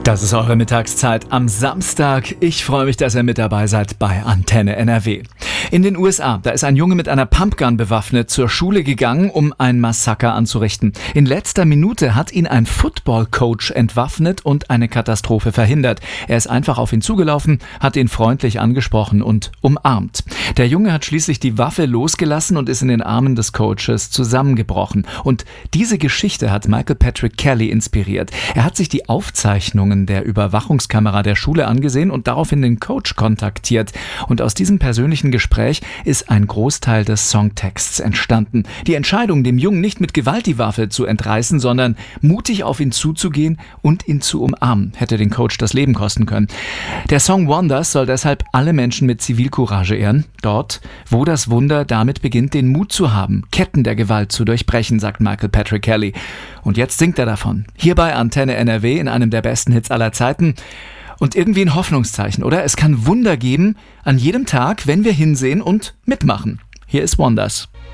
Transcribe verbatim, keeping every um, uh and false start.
Das ist eure Mittagszeit am Samstag. Ich freue mich, dass ihr mit dabei seid bei Antenne N R W. In den U S A, da ist ein Junge mit einer Pumpgun bewaffnet zur Schule gegangen, um ein Massaker anzurichten. In letzter Minute hat ihn ein Football-Coach entwaffnet und eine Katastrophe verhindert. Er ist einfach auf ihn zugelaufen, hat ihn freundlich angesprochen und umarmt. Der Junge hat schließlich die Waffe losgelassen und ist in den Armen des Coaches zusammengebrochen. Und diese Geschichte hat Michael Patrick Kelly inspiriert. Er hat sich die Aufzeichnungen der Überwachungskamera der Schule angesehen und daraufhin den Coach kontaktiert. Und aus diesem persönlichen Gespräch ist ein Großteil des Songtexts entstanden. Die Entscheidung, dem Jungen nicht mit Gewalt die Waffe zu entreißen, sondern mutig auf ihn zuzugehen und ihn zu umarmen, hätte den Coach das Leben kosten können. Der Song Wonders soll deshalb alle Menschen mit Zivilcourage ehren. Dort, wo das Wunder damit beginnt, den Mut zu haben, Ketten der Gewalt zu durchbrechen, sagt Michael Patrick Kelly. Und jetzt singt er davon. Hier bei Antenne N R W in einem der besten Hits aller Zeiten. Und irgendwie ein Hoffnungszeichen, oder? Es kann Wunder geben an jedem Tag, wenn wir hinsehen und mitmachen. Hier ist Wonders.